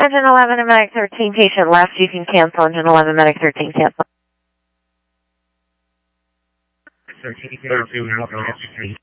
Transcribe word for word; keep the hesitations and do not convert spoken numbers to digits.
Engine eleven and Medic thirteen, patient left. You can cancel. Engine eleven, Medic thirteen, cancel. thirteen, thirty-two,